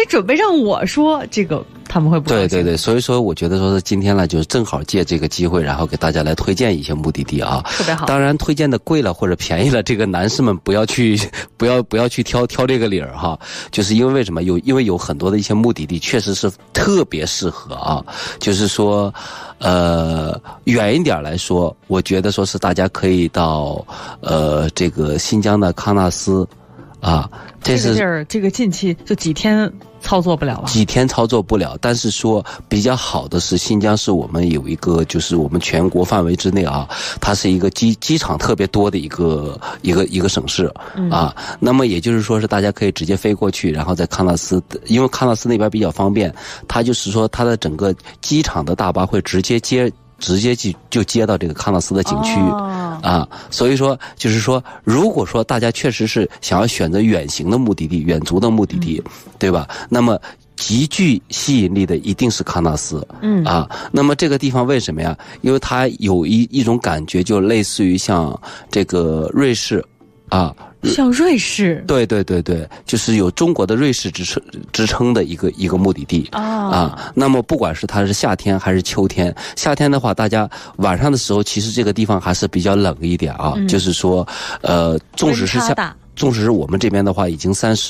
准备让我说这个，他们会不高兴。 对对对，所以说我觉得说是今天呢，就是正好借这个机会，然后给大家来推荐一些目的地啊。 特别好。 当然，推荐的贵了或者便宜了，这个男士们不要去挑这个理儿哈。就是因为什么？因为有很多的一些目的地确实是特别适合啊。就是说，远一点来说，我觉得说是大家可以到这个新疆的喀纳斯。啊， 这个地儿，这个近期就几天操作不了了。 几天操作不了，但是说比较好的是，新疆是我们有一个，就是我们全国范围之内啊，它是一个机场特别多的一个省市啊。那么也就是说是大家可以直接飞过去，然后在喀纳斯，因为喀纳斯那边比较方便，它就是说它的整个机场的大巴会直接就接到这个喀纳斯的景区。啊，所以说就是说，如果说大家确实是想要选择远行的目的地、远足的目的地，对吧？那么极具吸引力的一定是喀纳斯。那么这个地方为什么呀？因为它有一种感觉，就类似于像这个瑞士啊。 像瑞士， 对对对对，就是有中国的瑞士支撑的一个目的地啊。那么不管是它是夏天还是秋天，夏天的话，大家晚上的时候，其实这个地方还是比较冷一点啊。就是说，纵使是我们这边的话，已经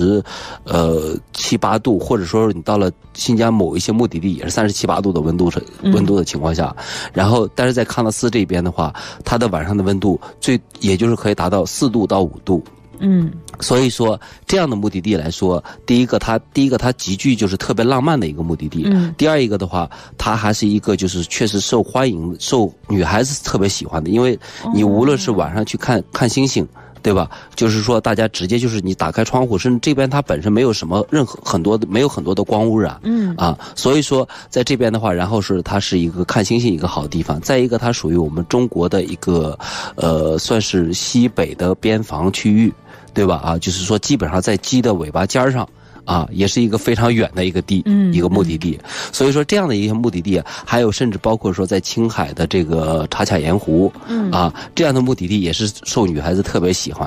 37、8度，或者说你到了新疆某一些目的地也是37、8度的温度的情况下，然后但是在喀纳斯这边的话，它的晚上的温度也就是可以达到4度到5度。所以说这样的目的地来说，第一个它极具就是特别浪漫的一个目的地。第二一个的话，它还是一个就是确实受欢迎、受女孩子特别喜欢的，因为你无论是晚上去看星星。对吧？就是说，大家直接就是你打开窗户，甚至这边它本身没有什么没有很多的光污染，所以说在这边的话，然后它是一个看星星一个好地方。再一个，它属于我们中国的一个算是西北的边防区域，对吧？啊，就是说基本上在鸡的尾巴尖上。啊，也是一个非常远的一个目的地，所以说这样的一些目的地，还有甚至包括说在青海的这个茶卡盐湖，这样的目的地也是受女孩子特别喜欢。